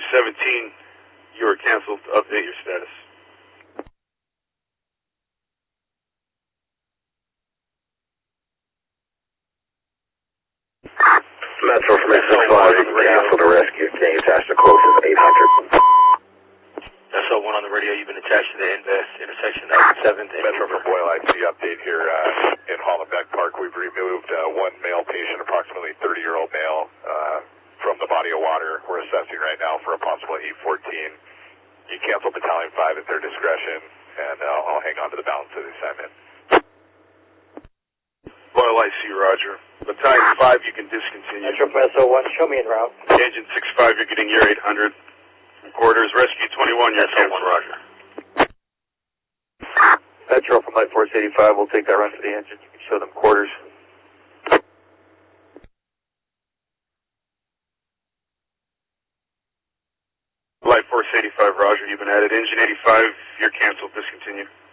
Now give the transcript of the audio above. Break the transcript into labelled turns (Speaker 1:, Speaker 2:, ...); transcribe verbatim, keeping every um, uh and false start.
Speaker 1: seventeen, you are canceled. Update your status.
Speaker 2: Metro from eight six five, you can cancel the rescue. Can you attach the closest eight hundred?
Speaker 3: S O one on the radio, you've been attached to the Invest intersection ninety-seventh.
Speaker 4: Metro from Boyle, I see update here uh, in Hollenbeck Park. We've removed uh, one male patient, approximately thirty-year-old male, uh, from the body of water. We're assessing right now for a possible E fourteen. You cancel Battalion five at their discretion, and uh, I'll hang on to the balance of the assignment.
Speaker 1: Boyle, I see, Roger. Battalion five, you can discontinue.
Speaker 5: Metro from S O one, show me en route.
Speaker 1: Agent six five, you're getting your eight hundred. Quarters, Rescue twenty-one, you're canceled, Roger.
Speaker 5: Metro from Light Force eighty-five, we'll take that run for the engine. You can show them quarters.
Speaker 1: Light Force eighty-five, Roger, you've been added. Engine eighty-five, you're canceled, discontinue.